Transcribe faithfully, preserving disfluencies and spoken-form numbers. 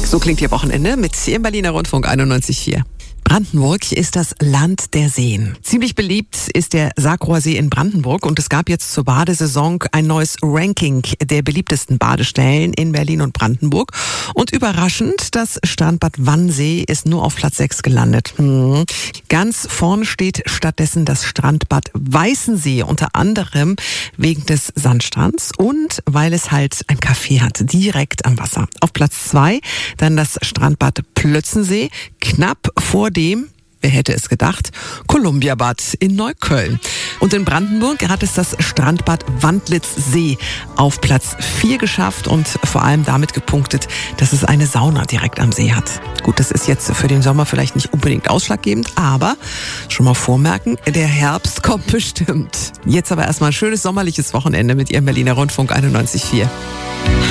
So klingt Ihr Wochenende mit Ihrem Berliner Rundfunk einundneunzig Komma vier. Brandenburg ist das Land der Seen. Ziemlich beliebt ist der Sargrower See in Brandenburg und es gab jetzt zur Badesaison ein neues Ranking der beliebtesten Badestellen in Berlin und Brandenburg. Und überraschend, das Strandbad Wannsee ist nur auf Platz sechs gelandet. Hm. Ganz vorne steht stattdessen das Strandbad Weißensee, unter anderem wegen des Sandstrands und weil es halt ein Café hat, direkt am Wasser. Auf Platz zwei dann das Strandbad Plötzensee, knapp vor dem, wer hätte es gedacht, Columbiabad in Neukölln. Und in Brandenburg hat es das Strandbad Wandlitzsee auf Platz vier geschafft und vor allem damit gepunktet, dass es eine Sauna direkt am See hat. Gut, das ist jetzt für den Sommer vielleicht nicht unbedingt ausschlaggebend, aber schon mal vormerken, der Herbst kommt bestimmt. Jetzt aber erstmal ein schönes sommerliches Wochenende mit Ihrem Berliner Rundfunk einundneunzig Komma vier.